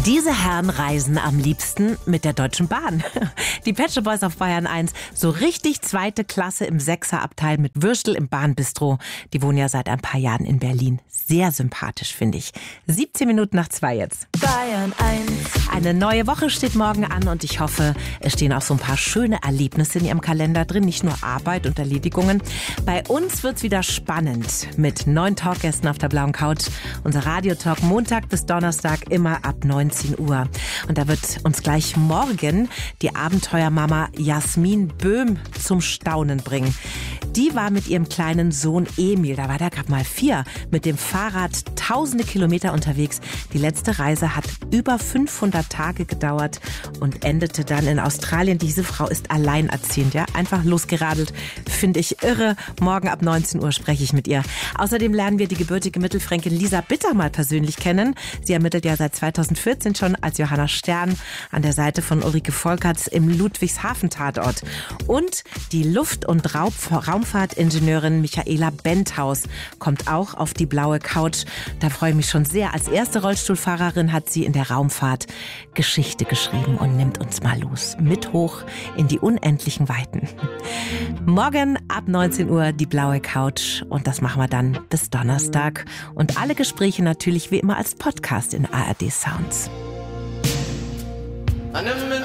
Diese Herren reisen am liebsten mit der Deutschen Bahn. Die Pet Shop Boys auf Bayern 1, so richtig zweite Klasse im Sechserabteil mit Würstel im Bahnbistro. Die wohnen ja seit ein paar Jahren in Berlin. Sehr sympathisch, finde ich. 17 Minuten nach 2 jetzt. Bayern 1. Eine neue Woche steht morgen an und ich hoffe, es stehen auch so ein paar schöne Erlebnisse in Ihrem Kalender drin. Nicht nur Arbeit und Erledigungen. Bei uns wird's wieder spannend mit 9 Talkgästen auf der blauen Couch. Unser Radiotalk Montag bis Donnerstag immer ab 19 Uhr. Und da wird uns gleich morgen die Abenteuermama Jasmin Böhm zum Staunen bringen. Die war mit ihrem kleinen Sohn Emil, da war der gerade mal 4, mit dem Fahrrad tausende Kilometer unterwegs. Die letzte Reise hat über 500 Tage gedauert und endete dann in Australien. Diese Frau ist alleinerziehend, ja, einfach losgeradelt. Finde ich irre. Morgen ab 19 Uhr spreche ich mit ihr. Außerdem lernen wir die gebürtige Mittelfränkin Lisa Bitter mal persönlich kennen. Sie ermittelt ja seit 2014 schon als Johanna Stern an der Seite von Ulrike Volkerts im Ludwigshafen-Tatort. Und die Luft- und Raumfahrtingenieurin Michaela Benthaus kommt auch auf die blaue Couch. Da freue ich mich schon sehr. Als erste Rollstuhlfahrerin hat sie in der Raumfahrt Geschichte geschrieben und nimmt uns mal los. Mit hoch in die unendlichen Weiten. Morgen ab 19 Uhr die blaue Couch und das machen wir dann bis Donnerstag. Und alle Gespräche natürlich wie immer als Podcast in ARD Sounds.